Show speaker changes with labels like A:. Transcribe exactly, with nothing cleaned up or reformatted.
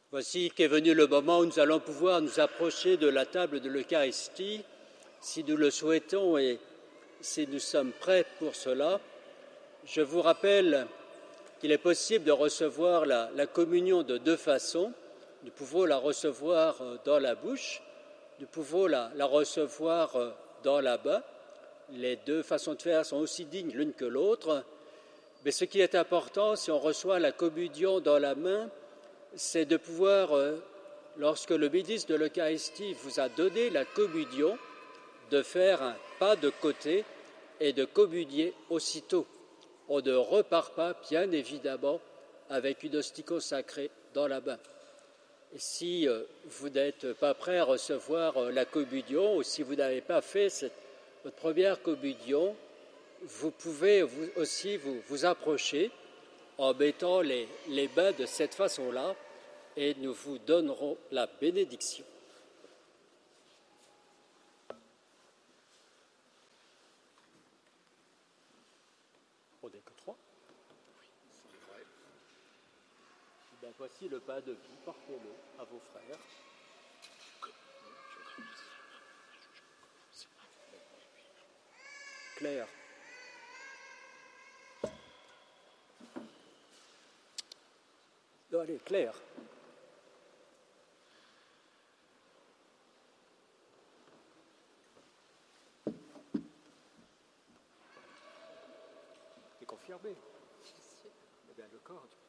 A: Voici qu'est venu le moment où nous allons pouvoir nous approcher de la table de l'Eucharistie, si nous le souhaitons et si nous sommes prêts pour cela. Je vous rappelle qu'il est possible de recevoir la, la communion de deux façons. Nous pouvons la recevoir dans la bouche, nous pouvons la, la recevoir dans la main. Les deux façons de faire sont aussi dignes l'une que l'autre. Mais ce qui est important, si on reçoit la communion dans la main, c'est de pouvoir, lorsque le ministre de l'Eucharistie vous a donné la communion, de faire un pas de côté et de communier aussitôt. On ne repart pas, bien évidemment, avec une hostie consacrée dans la main. Et si vous n'êtes pas prêt à recevoir la communion, ou si vous n'avez pas fait cette, votre première communion, vous pouvez vous aussi vous, vous approcher en mettant les, les mains de cette façon-là, et nous vous donnerons la bénédiction. On n'est que trois. Oui, c'est vrai. Ben, voici le pain de vie, portez-le à vos frères. Claire. Non, allez, Claire. T'es confirmé? Eh bien, le corps.